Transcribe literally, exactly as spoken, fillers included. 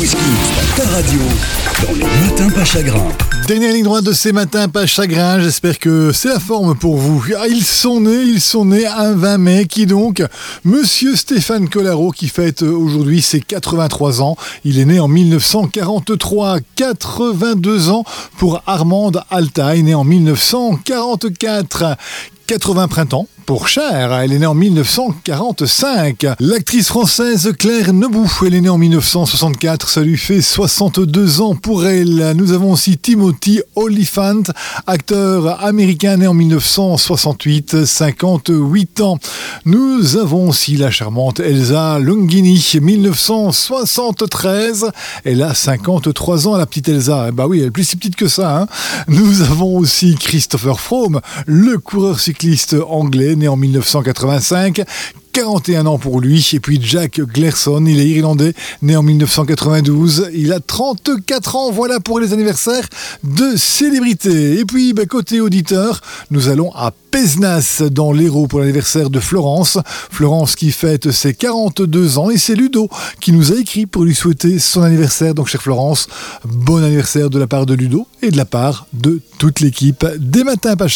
Kiss Kiss, ta radio, dans les matins pas chagrins. Dernière ligne droite de ces matins pas chagrins, j'espère que c'est la forme pour vous. Ah, ils sont nés, ils sont nés un vingt mai, qui donc Monsieur Stéphane Collaro qui fête aujourd'hui ses quatre-vingt-trois ans. Il est né en mille neuf cent quarante-trois, quatre-vingt-deux ans pour Armande Altaï, né en mille neuf cent quarante-quatre. quatre-vingts printemps pour Cher, elle est née en mille neuf cent quarante-cinq. L'actrice française Claire Nebou, elle est née en mille neuf cent soixante-quatre, ça lui fait soixante-deux ans pour elle. Nous avons aussi Timothy Olyphant, acteur américain né en mille neuf cent soixante-huit, cinquante-huit ans. Nous avons aussi la charmante Elsa Longini, mille neuf cent soixante-treize, elle a cinquante-trois ans, la petite Elsa. Bah oui, elle est plus si petite que ça, hein. Nous avons aussi Christopher Froome, le coureur cycliste anglais, né en mille neuf cent quatre-vingt-cinq, quarante et un ans pour lui. Et puis Jack Gleason, il est irlandais, né en mille neuf cent quatre-vingt-douze, il a trente-quatre ans. Voilà pour les anniversaires de célébrités. Et puis bah, côté auditeur, nous allons à Pézenas dans l'Hérault pour l'anniversaire de Florence. Florence qui fête ses quarante-deux ans, et c'est Ludo qui nous a écrit pour lui souhaiter son anniversaire. Donc chère Florence, bon anniversaire de la part de Ludo et de la part de toute l'équipe des Matins pas Chagrins.